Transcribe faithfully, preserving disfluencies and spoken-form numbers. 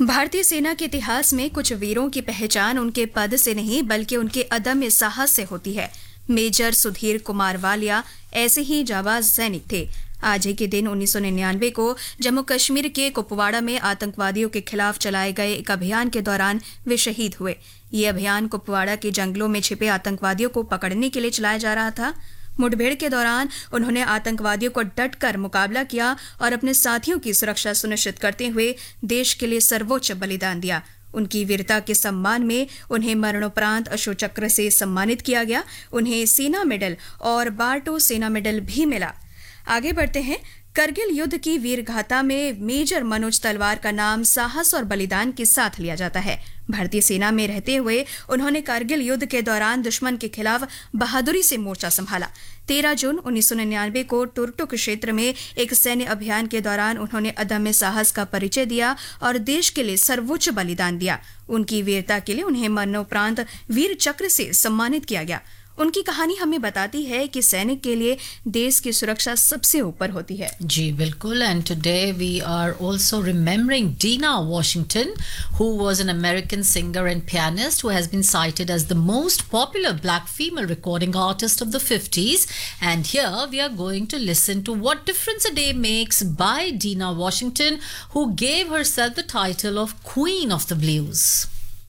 भारतीय सेना के इतिहास में कुछ वीरों की पहचान उनके पद से नहीं बल्कि उनके अदम्य साहस से होती है। मेजर सुधीर कुमार वालिया ऐसे ही जाबाज सैनिक थे। आज ही के दिन उन्नीस सौ निन्यानवे को जम्मू कश्मीर के कुपवाड़ा में आतंकवादियों के खिलाफ चलाए गए एक अभियान के दौरान वे शहीद हुए। ये अभियान कुपवाड़ा के जंगलों में छिपे आतंकवादियों को पकड़ने के लिए चलाया जा रहा था। मुठभेड़ के दौरान उन्होंने आतंकवादियों को डटकर मुकाबला किया और अपने साथियों की सुरक्षा सुनिश्चित करते हुए देश के लिए सर्वोच्च बलिदान दिया। उनकी वीरता के सम्मान में उन्हें मरणोपरांत अशोक चक्र से सम्मानित किया गया। उन्हें सेना मेडल और बार्टो सेना मेडल भी मिला। आगे बढ़ते हैं। करगिल युद्ध की वीर गाथा में मेजर मनोज तलवार का नाम साहस और बलिदान के साथ लिया जाता है। भारतीय सेना में रहते हुए उन्होंने करगिल युद्ध के दौरान दुश्मन के खिलाफ बहादुरी से मोर्चा संभाला। तेरह जून उन्नीस सौ निन्यानवे को टुरटुक क्षेत्र में एक सैन्य अभियान के दौरान उन्होंने अदम्य साहस का परिचय दिया और देश के लिए सर्वोच्च बलिदान दिया। उनकी वीरता के लिए उन्हें मरणोपरांत वीर चक्र से सम्मानित किया गया। उनकी कहानी हमें बताती है कि सैनिक के लिए देश की सुरक्षा सबसे ऊपर होती है। जी बिल्कुल। And today we are also remembering Dina Washington, who was an American singer and pianist who has been cited as the most popular black female recording artist of the fifties. And here we are going to listen to What Difference a Day Makes by Dina Washington, who gave herself the title of Queen of the Blues.